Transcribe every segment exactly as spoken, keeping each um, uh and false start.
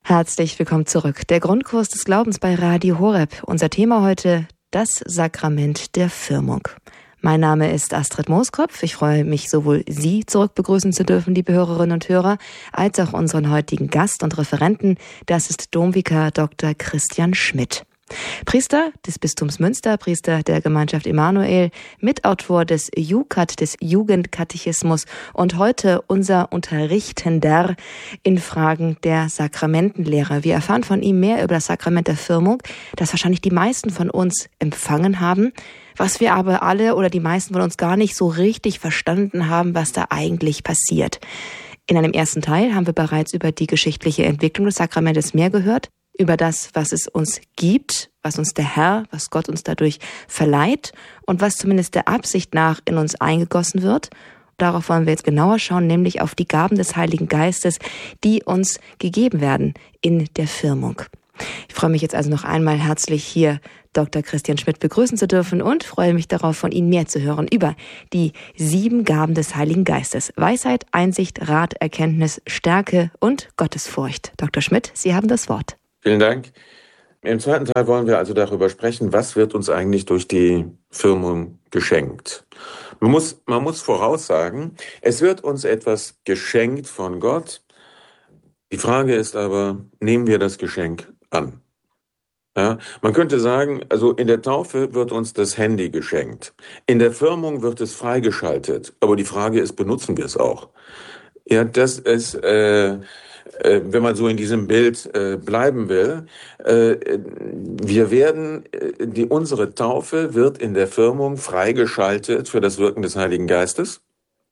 Herzlich willkommen zurück. Der Grundkurs des Glaubens bei Radio Horeb. Unser Thema heute: das Sakrament der Firmung. Mein Name ist Astrid Mooskopf. Ich freue mich, sowohl Sie zurück begrüßen zu dürfen, liebe Hörerinnen und Hörer, als auch unseren heutigen Gast und Referenten. Das ist Domvikar Doktor Christian Schmidt. Priester des Bistums Münster, Priester der Gemeinschaft Emanuel, Mitautor des JuKat, des Jugendkatechismus und heute unser Unterrichtender in Fragen der Sakramentenlehre. Wir erfahren von ihm mehr über das Sakrament der Firmung, das wahrscheinlich die meisten von uns empfangen haben, was wir aber alle oder die meisten von uns gar nicht so richtig verstanden haben, was da eigentlich passiert. In einem ersten Teil haben wir bereits über die geschichtliche Entwicklung des Sakramentes mehr gehört, über das, was es uns gibt, was uns der Herr, was Gott uns dadurch verleiht und was zumindest der Absicht nach in uns eingegossen wird. Darauf wollen wir jetzt genauer schauen, nämlich auf die Gaben des Heiligen Geistes, die uns gegeben werden in der Firmung. Ich freue mich jetzt also noch einmal herzlich hier Doktor Christian Schmidt begrüßen zu dürfen und freue mich darauf, von Ihnen mehr zu hören über die sieben Gaben des Heiligen Geistes. Weisheit, Einsicht, Rat, Erkenntnis, Stärke und Gottesfurcht. Doktor Schmidt, Sie haben das Wort. Vielen Dank. Im zweiten Teil wollen wir also darüber sprechen, was wird uns eigentlich durch die Firmung geschenkt. Man muss, man muss voraussagen, es wird uns etwas geschenkt von Gott. Die Frage ist aber, nehmen wir das Geschenk an? Ja, man könnte sagen, also in der Taufe wird uns das Handy geschenkt. In der Firmung wird es freigeschaltet. Aber die Frage ist, benutzen wir es auch? Ja, das ist... Äh, wenn man so in diesem Bild äh, bleiben will, äh, wir werden, äh, die, unsere Taufe wird in der Firmung freigeschaltet für das Wirken des Heiligen Geistes.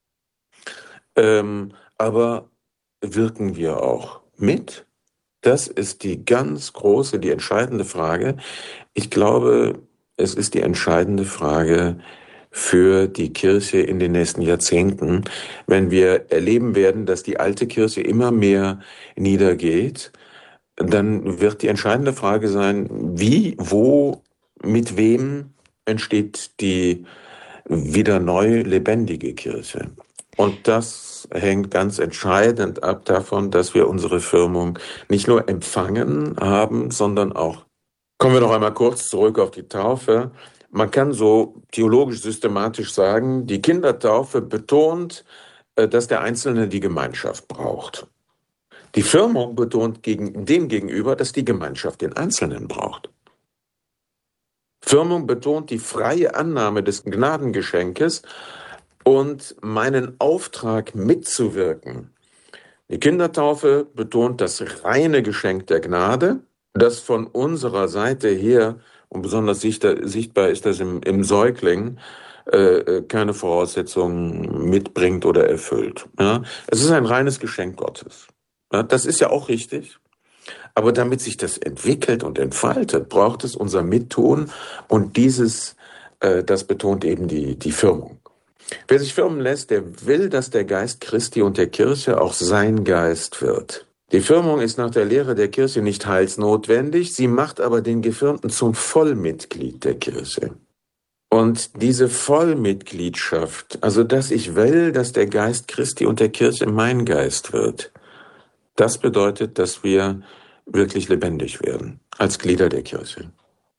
Ähm, aber wirken wir auch mit? Das ist die ganz große, die entscheidende Frage. Ich glaube, es ist die entscheidende Frage für die Kirche in den nächsten Jahrzehnten, wenn wir erleben werden, dass die alte Kirche immer mehr niedergeht, dann wird die entscheidende Frage sein, wie, wo, mit wem entsteht die wieder neu lebendige Kirche. Und das hängt ganz entscheidend ab davon, dass wir unsere Firmung nicht nur empfangen haben, sondern auch. Kommen wir noch einmal kurz zurück auf die Taufe. Man kann so theologisch systematisch sagen, die Kindertaufe betont, dass der Einzelne die Gemeinschaft braucht. Die Firmung betont gegen, dem gegenüber, dass die Gemeinschaft den Einzelnen braucht. Firmung betont die freie Annahme des Gnadengeschenkes und meinen Auftrag mitzuwirken. Die Kindertaufe betont das reine Geschenk der Gnade, das von unserer Seite her, und besonders sichtbar ist das im, im Säugling, äh, keine Voraussetzungen mitbringt oder erfüllt. Ja? Es ist ein reines Geschenk Gottes. Ja? Das ist ja auch richtig. Aber damit sich das entwickelt und entfaltet, braucht es unser Mittun. Und dieses, äh, das betont eben die, die Firmung. Wer sich firmen lässt, der will, dass der Geist Christi und der Kirche auch sein Geist wird. Die Firmung ist nach der Lehre der Kirche nicht heilsnotwendig, sie macht aber den Gefirmten zum Vollmitglied der Kirche. Und diese Vollmitgliedschaft, also dass ich will, dass der Geist Christi und der Kirche mein Geist wird, das bedeutet, dass wir wirklich lebendig werden als Glieder der Kirche.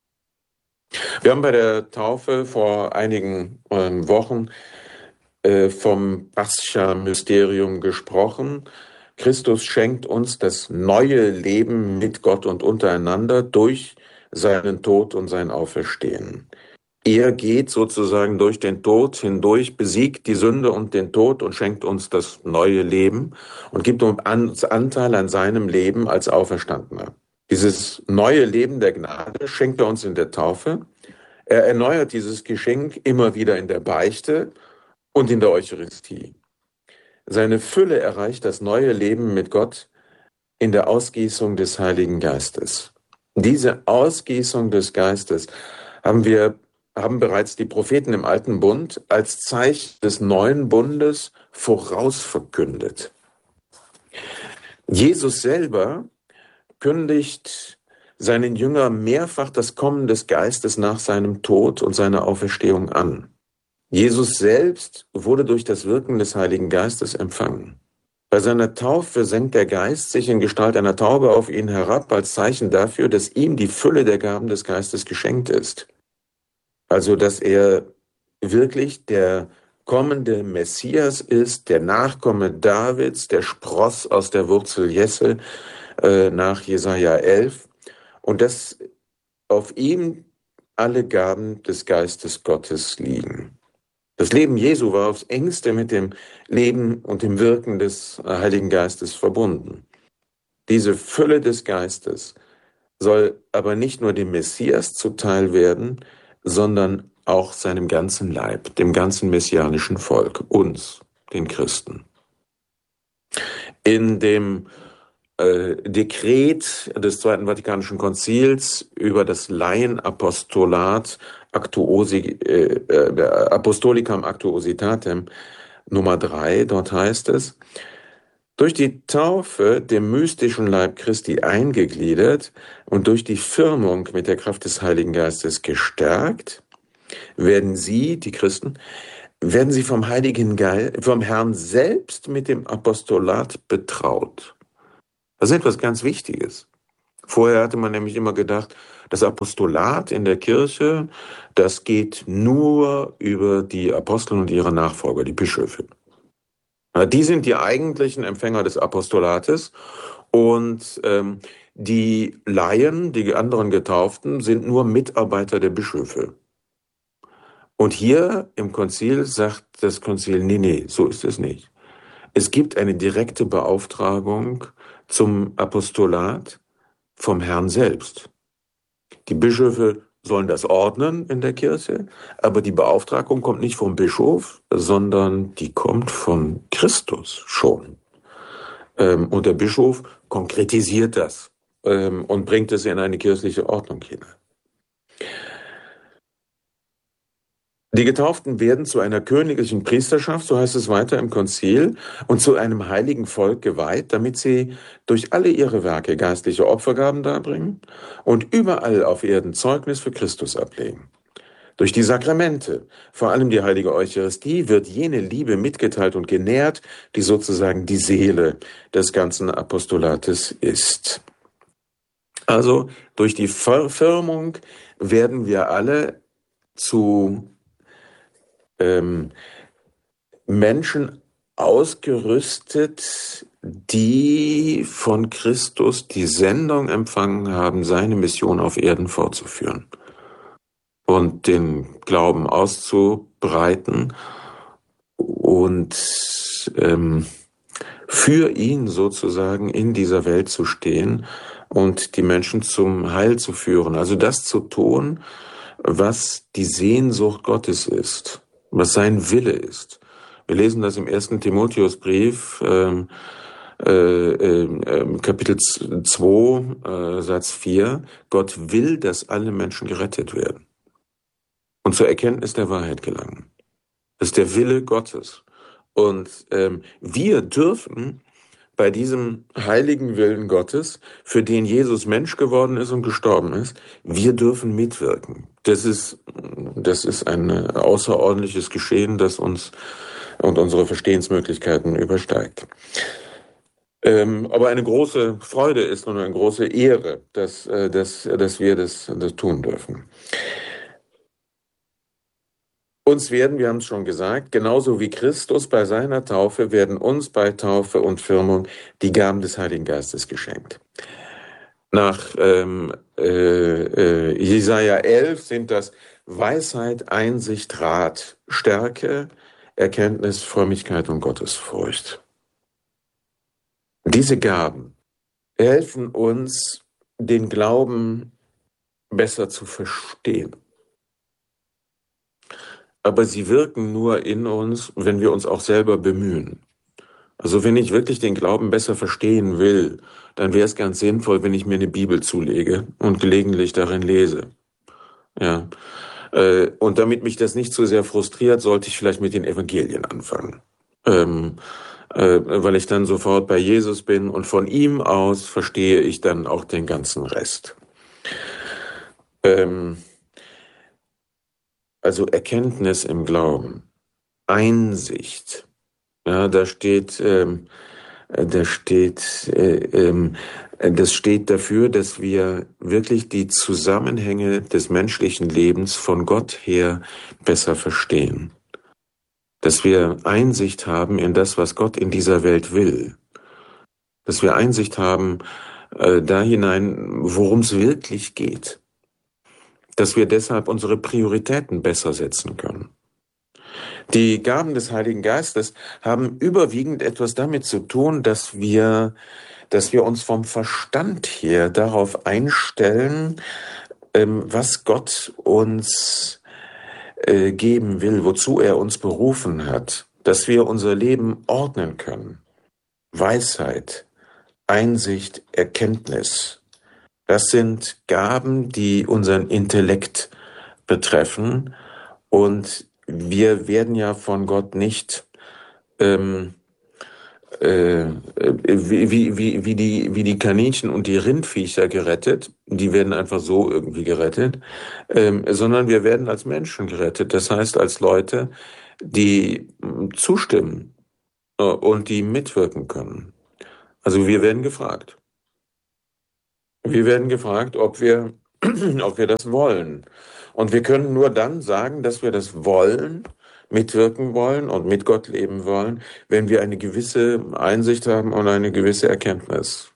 Wir haben bei der Taufe vor einigen äh, Wochen äh, vom Pascha-Mysterium gesprochen. Christus schenkt uns das neue Leben mit Gott und untereinander durch seinen Tod und sein Auferstehen. Er geht sozusagen durch den Tod hindurch, besiegt die Sünde und den Tod und schenkt uns das neue Leben und gibt uns Anteil an seinem Leben als Auferstandener. Dieses neue Leben der Gnade schenkt er uns in der Taufe. Er erneuert dieses Geschenk immer wieder in der Beichte und in der Eucharistie. Seine Fülle erreicht das neue Leben mit Gott in der Ausgießung des Heiligen Geistes. Diese Ausgießung des Geistes haben wir, haben bereits die Propheten im Alten Bund als Zeichen des neuen Bundes vorausverkündet. Jesus selber kündigt seinen Jüngern mehrfach das Kommen des Geistes nach seinem Tod und seiner Auferstehung an. Jesus selbst wurde durch das Wirken des Heiligen Geistes empfangen. Bei seiner Taufe senkt der Geist sich in Gestalt einer Taube auf ihn herab, als Zeichen dafür, dass ihm die Fülle der Gaben des Geistes geschenkt ist. Also, dass er wirklich der kommende Messias ist, der Nachkomme Davids, der Spross aus der Wurzel Jesse äh, nach Jesaja elf, und dass auf ihm alle Gaben des Geistes Gottes liegen. Das Leben Jesu war aufs engste mit dem Leben und dem Wirken des Heiligen Geistes verbunden. Diese Fülle des Geistes soll aber nicht nur dem Messias zuteil werden, sondern auch seinem ganzen Leib, dem ganzen messianischen Volk, uns, den Christen. In dem äh, Dekret des Zweiten Vatikanischen Konzils über das Laienapostolat Actuosi, äh, äh, Apostolicam Actuositatem Nummer drei, dort heißt es: Durch die Taufe dem mystischen Leib Christi eingegliedert und durch die Firmung mit der Kraft des Heiligen Geistes gestärkt, werden sie, die Christen, werden sie vom Heiligen Geist, vom Herrn selbst mit dem Apostolat betraut. Das ist etwas ganz Wichtiges. Vorher hatte man nämlich immer gedacht, das Apostolat in der Kirche, das geht nur über die Apostel und ihre Nachfolger, die Bischöfe. Die sind die eigentlichen Empfänger des Apostolates, und ähm, die Laien, die anderen Getauften, sind nur Mitarbeiter der Bischöfe. Und hier im Konzil sagt das Konzil, nee, nee, so ist es nicht. Es gibt eine direkte Beauftragung zum Apostolat vom Herrn selbst. Die Bischöfe sollen das ordnen in der Kirche, aber die Beauftragung kommt nicht vom Bischof, sondern die kommt von Christus schon. Ähm, und der Bischof konkretisiert das ähm, und bringt es in eine kirchliche Ordnung hinein. Die Getauften werden zu einer königlichen Priesterschaft, so heißt es weiter im Konzil, und zu einem heiligen Volk geweiht, damit sie durch alle ihre Werke geistliche Opfergaben darbringen und überall auf Erden Zeugnis für Christus ablegen. Durch die Sakramente, vor allem die heilige Eucharistie, wird jene Liebe mitgeteilt und genährt, die sozusagen die Seele des ganzen Apostolates ist. Also durch die Firmung werden wir alle zu ähm, Menschen ausgerüstet, die von Christus die Sendung empfangen haben, seine Mission auf Erden fortzuführen und den Glauben auszubreiten und ähm, für ihn sozusagen in dieser Welt zu stehen und die Menschen zum Heil zu führen. Also das zu tun, was die Sehnsucht Gottes ist, was sein Wille ist. Wir lesen das im ersten Timotheusbrief, ähm, äh, äh, Kapitel zwei, äh, Satz vier. Gott will, dass alle Menschen gerettet werden und zur Erkenntnis der Wahrheit gelangen. Das ist der Wille Gottes. Und ähm, wir dürfen bei diesem heiligen Willen Gottes, für den Jesus Mensch geworden ist und gestorben ist, wir dürfen mitwirken. Das ist, das ist ein außerordentliches Geschehen, das uns und unsere Verstehensmöglichkeiten übersteigt. Ähm, aber eine große Freude ist und eine große Ehre, dass, dass, dass wir das, das tun dürfen. Uns werden, wir haben es schon gesagt, genauso wie Christus bei seiner Taufe, werden uns bei Taufe und Firmung die Gaben des Heiligen Geistes geschenkt. Nach ähm, äh, äh, Jesaja elf sind das Weisheit, Einsicht, Rat, Stärke, Erkenntnis, Frömmigkeit und Gottesfurcht. Diese Gaben helfen uns, den Glauben besser zu verstehen. Aber sie wirken nur in uns, wenn wir uns auch selber bemühen. Also wenn ich wirklich den Glauben besser verstehen will, dann wäre es ganz sinnvoll, wenn ich mir eine Bibel zulege und gelegentlich darin lese. Ja. Und damit mich das nicht zu sehr frustriert, sollte ich vielleicht mit den Evangelien anfangen. Ähm, äh, weil ich dann sofort bei Jesus bin und von ihm aus verstehe ich dann auch den ganzen Rest. Ähm, Also Erkenntnis im Glauben, Einsicht. Ja, da steht, ähm, äh, da steht, äh, ähm, das steht dafür, dass wir wirklich die Zusammenhänge des menschlichen Lebens von Gott her besser verstehen. Dass wir Einsicht haben in das, was Gott in dieser Welt will. Dass wir Einsicht haben äh, da hinein, worum es wirklich geht. Dass wir deshalb unsere Prioritäten besser setzen können. Die Gaben des Heiligen Geistes haben überwiegend etwas damit zu tun, dass wir, dass wir uns vom Verstand her darauf einstellen, ähm, was Gott uns äh, geben will, wozu er uns berufen hat, dass wir unser Leben ordnen können. Weisheit, Einsicht, Erkenntnis. Das sind Gaben, die unseren Intellekt betreffen, und wir werden ja von Gott nicht ähm, äh, wie, wie, wie, wie, die, wie die Kaninchen und die Rindviecher gerettet, die werden einfach so irgendwie gerettet, ähm, sondern wir werden als Menschen gerettet, das heißt als Leute, die zustimmen äh, und die mitwirken können. Also wir werden gefragt. Wir werden gefragt, ob wir, ob wir das wollen. Und wir können nur dann sagen, dass wir das wollen, mitwirken wollen und mit Gott leben wollen, wenn wir eine gewisse Einsicht haben und eine gewisse Erkenntnis.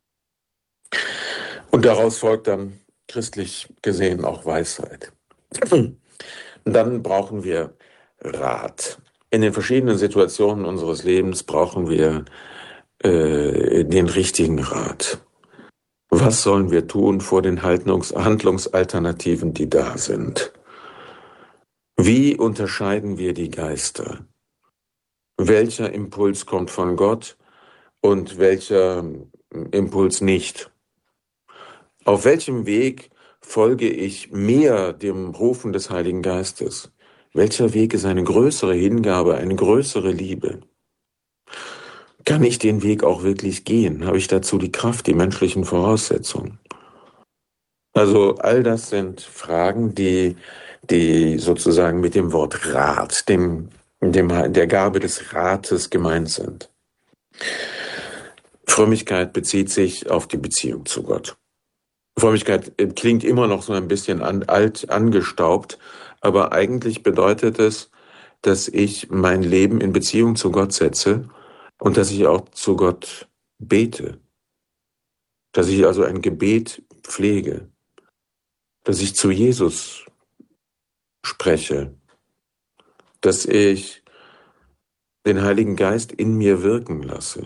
Und daraus folgt dann christlich gesehen auch Weisheit. Und dann brauchen wir Rat. In den verschiedenen Situationen unseres Lebens brauchen wir äh, den richtigen Rat. Was sollen wir tun vor den Handlungs- Handlungsalternativen, die da sind? Wie unterscheiden wir die Geister? Welcher Impuls kommt von Gott und welcher Impuls nicht? Auf welchem Weg folge ich mehr dem Rufen des Heiligen Geistes? Welcher Weg ist eine größere Hingabe, eine größere Liebe? Kann ich den Weg auch wirklich gehen? Habe ich dazu die Kraft, die menschlichen Voraussetzungen? Also all das sind Fragen, die, die sozusagen mit dem Wort Rat, dem, dem, der Gabe des Rates gemeint sind. Frömmigkeit bezieht sich auf die Beziehung zu Gott. Frömmigkeit klingt immer noch so ein bisschen an, alt, angestaubt, aber eigentlich bedeutet es, dass ich mein Leben in Beziehung zu Gott setze und dass ich auch zu Gott bete. Dass ich also ein Gebet pflege. Dass ich zu Jesus spreche. Dass ich den Heiligen Geist in mir wirken lasse.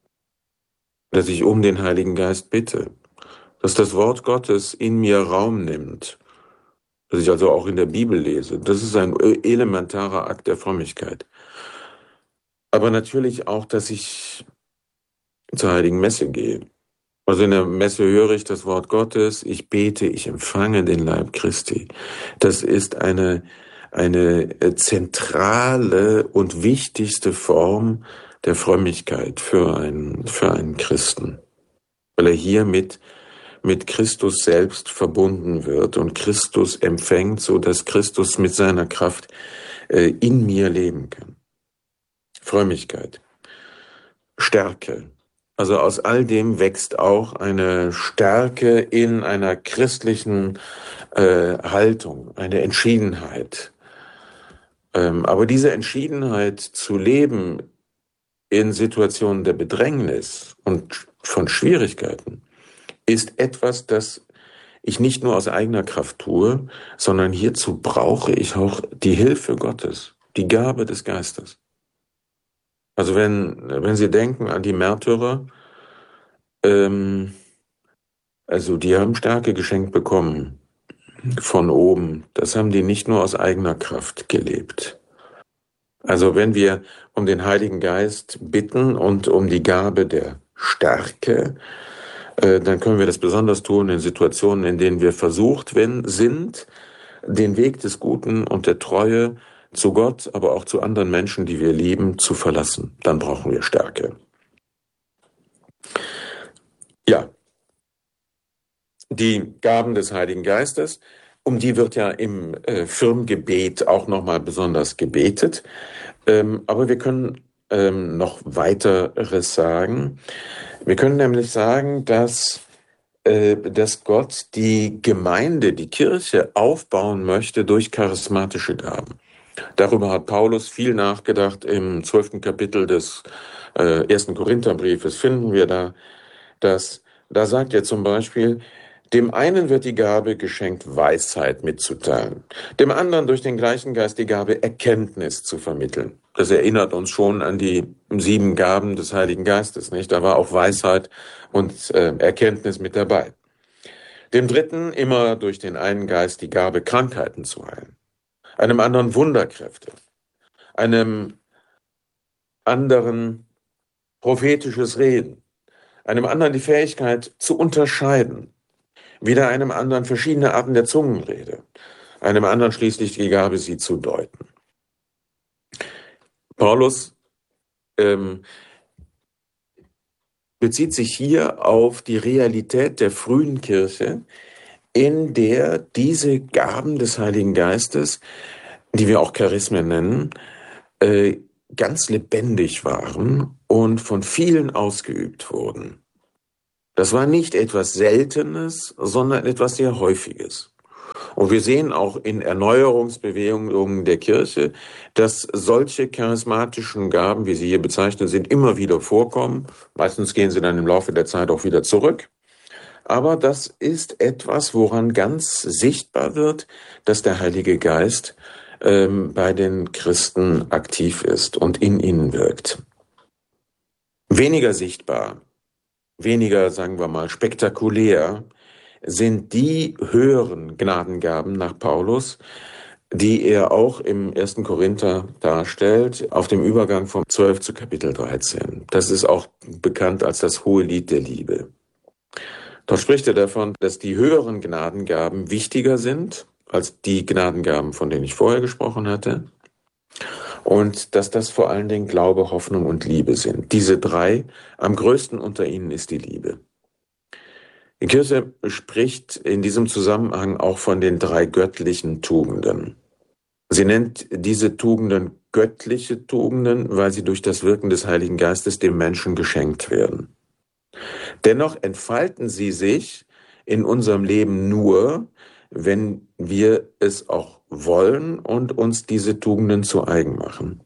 Dass ich um den Heiligen Geist bitte. Dass das Wort Gottes in mir Raum nimmt. Dass ich also auch in der Bibel lese. Das ist ein elementarer Akt der Frömmigkeit. Aber natürlich auch, dass ich zur Heiligen Messe gehe. Also in der Messe höre ich das Wort Gottes, ich bete, ich empfange den Leib Christi. Das ist eine, eine zentrale und wichtigste Form der Frömmigkeit für einen, für einen Christen. Weil er hier mit, mit Christus selbst verbunden wird und Christus empfängt, so dass Christus mit seiner Kraft äh, in mir leben kann. Frömmigkeit. Stärke. Also aus all dem wächst auch eine Stärke in einer christlichen äh, Haltung, eine Entschiedenheit. Ähm, aber diese Entschiedenheit zu leben in Situationen der Bedrängnis und von Schwierigkeiten ist etwas, das ich nicht nur aus eigener Kraft tue, sondern hierzu brauche ich auch die Hilfe Gottes, die Gabe des Geistes. Also wenn, wenn Sie denken an die Märtyrer, ähm, also die haben Stärke geschenkt bekommen von oben. Das haben die nicht nur aus eigener Kraft gelebt. Also wenn wir um den Heiligen Geist bitten und um die Gabe der Stärke, äh, dann können wir das besonders tun in Situationen, in denen wir versucht wenn, sind, den Weg des Guten und der Treue zu Gott, aber auch zu anderen Menschen, die wir lieben, zu verlassen. Dann brauchen wir Stärke. Ja, die Gaben des Heiligen Geistes, um die wird ja im äh, Firmgebet auch nochmal besonders gebetet. Ähm, aber wir können ähm, noch weiteres sagen. Wir können nämlich sagen, dass, äh, dass Gott die Gemeinde, die Kirche aufbauen möchte durch charismatische Gaben. Darüber hat Paulus viel nachgedacht. Im zwölften Kapitel des äh, ersten Korintherbriefes finden wir da, dass, da sagt er zum Beispiel, dem einen wird die Gabe geschenkt, Weisheit mitzuteilen, dem anderen durch den gleichen Geist die Gabe, Erkenntnis zu vermitteln. Das erinnert uns schon an die sieben Gaben des Heiligen Geistes, nicht? Da war auch Weisheit und äh, Erkenntnis mit dabei. Dem dritten immer durch den einen Geist die Gabe, Krankheiten zu heilen, einem anderen Wunderkräfte, einem anderen prophetisches Reden, einem anderen die Fähigkeit zu unterscheiden, wieder einem anderen verschiedene Arten der Zungenrede, einem anderen schließlich die Gabe, sie zu deuten. Paulus ähm, bezieht sich hier auf die Realität der frühen Kirche, in der diese Gaben des Heiligen Geistes, die wir auch Charismen nennen, äh, ganz lebendig waren und von vielen ausgeübt wurden. Das war nicht etwas Seltenes, sondern etwas sehr Häufiges. Und wir sehen auch in Erneuerungsbewegungen der Kirche, dass solche charismatischen Gaben, wie sie hier bezeichnet sind, immer wieder vorkommen. Meistens gehen sie dann im Laufe der Zeit auch wieder zurück. Aber das ist etwas, woran ganz sichtbar wird, dass der Heilige Geist ähm, bei den Christen aktiv ist und in ihnen wirkt. Weniger sichtbar, weniger, sagen wir mal, spektakulär sind die höheren Gnadengaben nach Paulus, die er auch im ersten Korinther darstellt, auf dem Übergang vom zwölf zu Kapitel dreizehn. Das ist auch bekannt als das hohe Lied der Liebe. Dort spricht er davon, dass die höheren Gnadengaben wichtiger sind als die Gnadengaben, von denen ich vorher gesprochen hatte. Und dass das vor allen Dingen Glaube, Hoffnung und Liebe sind. Diese drei, am größten unter ihnen ist die Liebe. Die Kirche spricht in diesem Zusammenhang auch von den drei göttlichen Tugenden. Sie nennt diese Tugenden göttliche Tugenden, weil sie durch das Wirken des Heiligen Geistes dem Menschen geschenkt werden. Dennoch entfalten sie sich in unserem Leben nur, wenn wir es auch wollen und uns diese Tugenden zu eigen machen.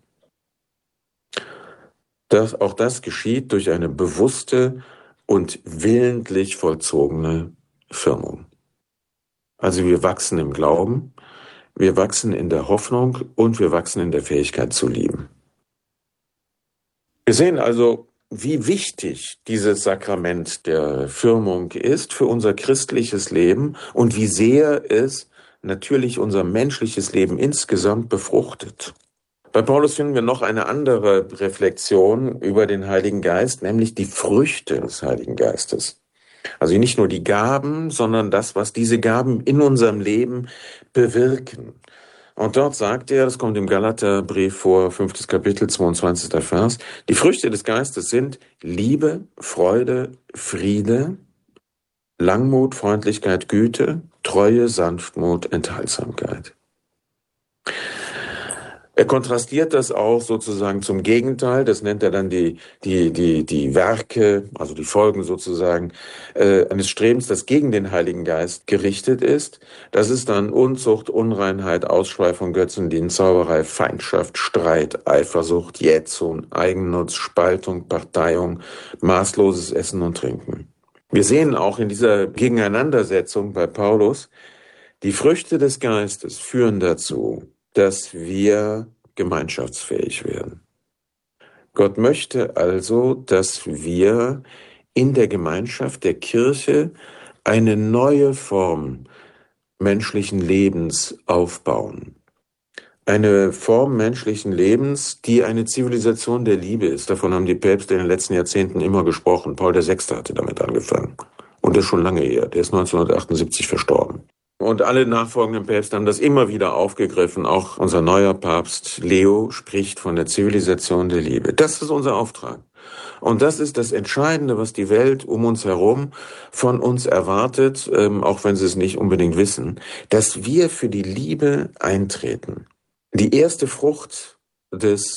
Das, auch das geschieht durch eine bewusste und willentlich vollzogene Firmung. Also wir wachsen im Glauben, wir wachsen in der Hoffnung und wir wachsen in der Fähigkeit zu lieben. Wir sehen also, wie wichtig dieses Sakrament der Firmung ist für unser christliches Leben und wie sehr es natürlich unser menschliches Leben insgesamt befruchtet. Bei Paulus finden wir noch eine andere Reflexion über den Heiligen Geist, nämlich die Früchte des Heiligen Geistes. Also nicht nur die Gaben, sondern das, was diese Gaben in unserem Leben bewirken. Und dort sagt er, das kommt im Galaterbrief vor, fünftes Kapitel, zweiundzwanzigster Vers, die Früchte des Geistes sind Liebe, Freude, Friede, Langmut, Freundlichkeit, Güte, Treue, Sanftmut, Enthaltsamkeit. Er kontrastiert das auch sozusagen zum Gegenteil, das nennt er dann die die die die Werke, also die Folgen sozusagen äh, eines Strebens, das gegen den Heiligen Geist gerichtet ist. Das ist dann Unzucht, Unreinheit, Ausschweifung, Götzendienst, Zauberei, Feindschaft, Streit, Eifersucht, Jähzorn, Eigennutz, Spaltung, Parteiung, maßloses Essen und Trinken. Wir sehen auch in dieser Gegeneinandersetzung bei Paulus, die Früchte des Geistes führen dazu, dass wir gemeinschaftsfähig werden. Gott möchte also, dass wir in der Gemeinschaft der Kirche eine neue Form menschlichen Lebens aufbauen. Eine Form menschlichen Lebens, die eine Zivilisation der Liebe ist. Davon haben die Päpste in den letzten Jahrzehnten immer gesprochen. Paul der Sechste hatte damit angefangen. Und das ist schon lange her. Der ist neunzehnhundertachtundsiebzig verstorben. Und alle nachfolgenden Päpste haben das immer wieder aufgegriffen. Auch unser neuer Papst Leo spricht von der Zivilisation der Liebe. Das ist unser Auftrag. Und das ist das Entscheidende, was die Welt um uns herum von uns erwartet, ähm, auch wenn sie es nicht unbedingt wissen, dass wir für die Liebe eintreten. Die erste Frucht des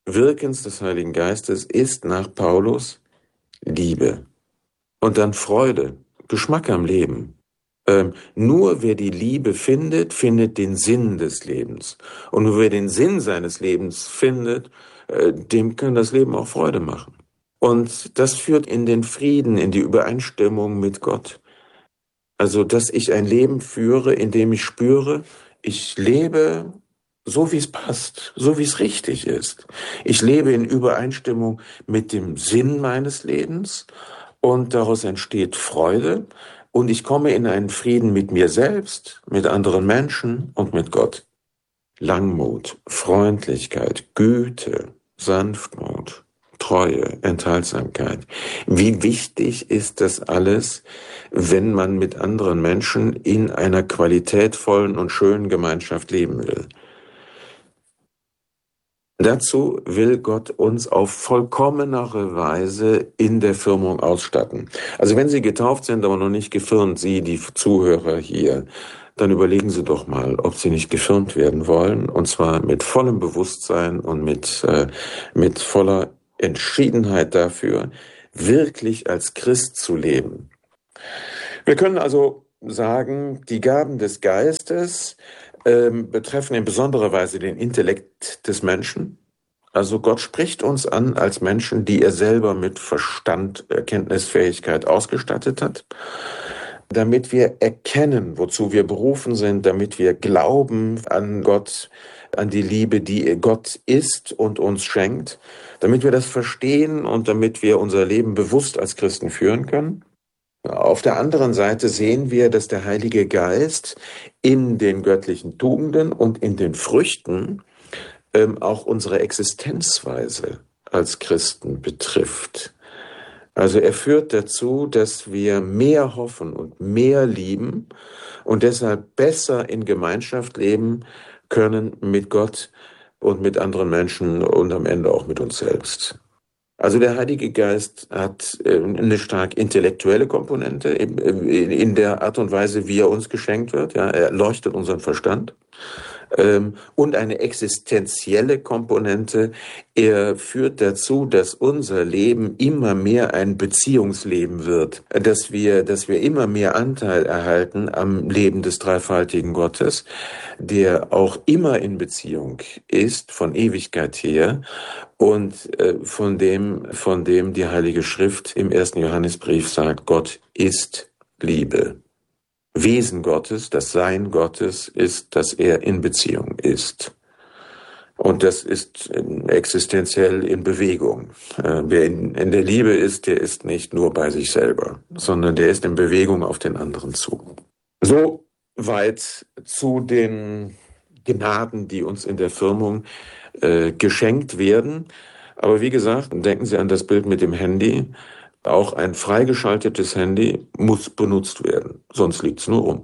Wirkens des Heiligen Geistes ist nach Paulus Liebe und dann Freude, Geschmack am Leben. Ähm, nur wer die Liebe findet, findet den Sinn des Lebens. Und nur wer den Sinn seines Lebens findet, äh, dem kann das Leben auch Freude machen. Und das führt in den Frieden, in die Übereinstimmung mit Gott. Also, dass ich ein Leben führe, in dem ich spüre, ich lebe so, wie es passt, so, wie es richtig ist. Ich lebe in Übereinstimmung mit dem Sinn meines Lebens und daraus entsteht Freude und ich komme in einen Frieden mit mir selbst, mit anderen Menschen und mit Gott. Langmut, Freundlichkeit, Güte, Sanftmut, Treue, Enthaltsamkeit. Wie wichtig ist das alles, wenn man mit anderen Menschen in einer qualitätvollen und schönen Gemeinschaft leben will? Dazu will Gott uns auf vollkommenere Weise in der Firmung ausstatten. Also wenn Sie getauft sind, aber noch nicht gefirmt, Sie, die Zuhörer hier, dann überlegen Sie doch mal, ob Sie nicht gefirmt werden wollen, und zwar mit vollem Bewusstsein und mit, äh, mit voller Entschiedenheit dafür, wirklich als Christ zu leben. Wir können also sagen, die Gaben des Geistes ähm, betreffen in besonderer Weise den Intellekt des Menschen. Also Gott spricht uns an als Menschen, die er selber mit Verstand, Erkenntnisfähigkeit ausgestattet hat, damit wir erkennen, wozu wir berufen sind, damit wir glauben an Gott, an die Liebe, die Gott ist und uns schenkt, damit wir das verstehen und damit wir unser Leben bewusst als Christen führen können. Auf der anderen Seite sehen wir, dass der Heilige Geist in den göttlichen Tugenden und in den Früchten ähm, auch unsere Existenzweise als Christen betrifft. Also er führt dazu, dass wir mehr hoffen und mehr lieben und deshalb besser in Gemeinschaft leben können mit Gott und mit anderen Menschen und am Ende auch mit uns selbst. Also der Heilige Geist hat eine stark intellektuelle Komponente in der Art und Weise, wie er uns geschenkt wird. Ja, er leuchtet unseren Verstand. Und eine existenzielle Komponente. Er führt dazu, dass unser Leben immer mehr ein Beziehungsleben wird, dass wir, dass wir immer mehr Anteil erhalten am Leben des dreifaltigen Gottes, der auch immer in Beziehung ist, von Ewigkeit her, und äh, von dem, von dem die Heilige Schrift im ersten Johannesbrief sagt, Gott ist Liebe. Wesen Gottes, das Sein Gottes ist, dass er in Beziehung ist. Und das ist existenziell in Bewegung. Äh, wer in, in der Liebe ist, der ist nicht nur bei sich selber, sondern der ist in Bewegung auf den anderen zu. So weit zu den Gnaden, die uns in der Firmung äh, geschenkt werden. Aber wie gesagt, denken Sie an das Bild mit dem Handy. Auch ein freigeschaltetes Handy muss benutzt werden, sonst liegt es nur rum.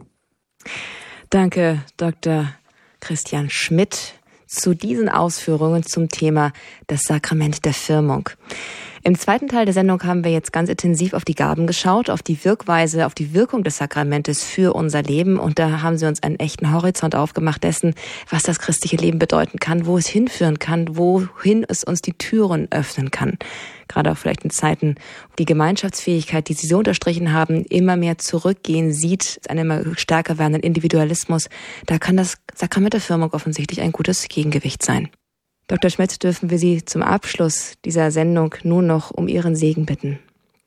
Danke, Doktor Christian Schmidt, zu diesen Ausführungen zum Thema das Sakrament der Firmung. Im zweiten Teil der Sendung haben wir jetzt ganz intensiv auf die Gaben geschaut, auf die Wirkweise, auf die Wirkung des Sakramentes für unser Leben. Und da haben Sie uns einen echten Horizont aufgemacht dessen, was das christliche Leben bedeuten kann, wo es hinführen kann, wohin es uns die Türen öffnen kann. Gerade auch vielleicht in Zeiten, wo die Gemeinschaftsfähigkeit, die Sie so unterstrichen haben, immer mehr zurückgehen sieht, einen immer stärker werdenden Individualismus. Da kann das Sakrament der Firmung offensichtlich ein gutes Gegengewicht sein. Doktor Schmidt, dürfen wir Sie zum Abschluss dieser Sendung nun noch um Ihren Segen bitten.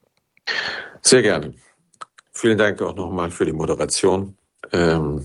Sehr gerne. Vielen Dank auch nochmal für die Moderation. Ähm,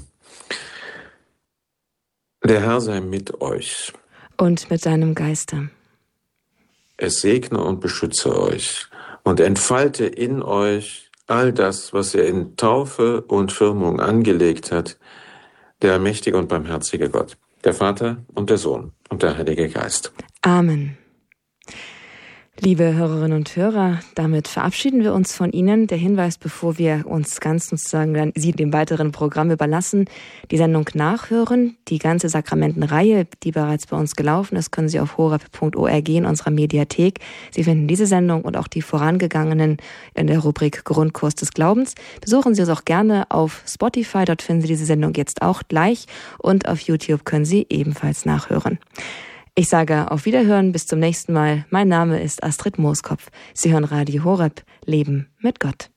der Herr sei mit euch. Und mit seinem Geiste. Es segne und beschütze euch und entfalte in euch all das, was er in Taufe und Firmung angelegt hat, der mächtige und barmherzige Gott, der Vater und der Sohn und der Heilige Geist. Amen. Liebe Hörerinnen und Hörer, damit verabschieden wir uns von Ihnen. Der Hinweis, bevor wir uns ganz sozusagen dann Sie dem weiteren Programm überlassen, die Sendung nachhören. Die ganze Sakramentenreihe, die bereits bei uns gelaufen ist, können Sie auf horeb punkt org in unserer Mediathek. Sie finden diese Sendung und auch die vorangegangenen in der Rubrik Grundkurs des Glaubens. Besuchen Sie uns auch gerne auf Spotify, dort finden Sie diese Sendung jetzt auch gleich, und auf YouTube können Sie ebenfalls nachhören. Ich sage auf Wiederhören, bis zum nächsten Mal. Mein Name ist Astrid Mooskopf. Sie hören Radio Horeb, Leben mit Gott.